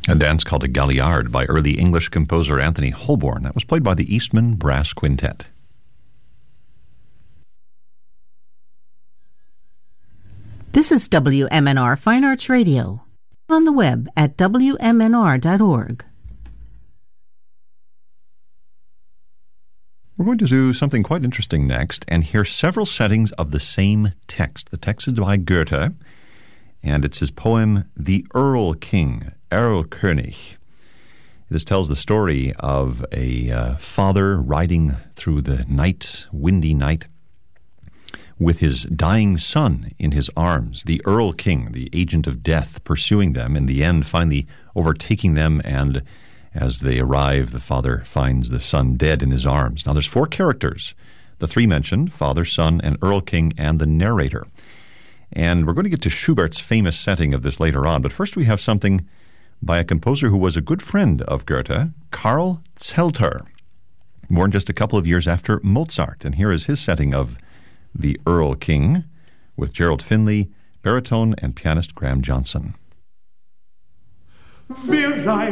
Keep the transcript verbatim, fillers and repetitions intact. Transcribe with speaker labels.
Speaker 1: A dance called a galliard by early English composer Anthony Holborn. That was played by the Eastman Brass Quintet.
Speaker 2: This is W M N R Fine Arts Radio. On the web at W M N R dot org.
Speaker 1: We're going to do something quite interesting next and hear several settings of the same text. The text is by Goethe, and it's his poem, The Erlking, Erlkönig. This tells the story of a uh, father riding through the night, windy night, with his dying son in his arms, the Erlking, the agent of death, pursuing them, in the end finally overtaking them, and as they arrive, the father finds the son dead in his arms. Now, there's four characters, the three mentioned, father, son, and Erlking, and the narrator. And we're going to get to Schubert's famous setting of this later on, but first we have something by a composer who was a good friend of Goethe, Karl Zelter, born just a couple of years after Mozart. And here is his setting of The Erlking with Gerald Finley, baritone, and pianist Graham Johnson.
Speaker 3: Wir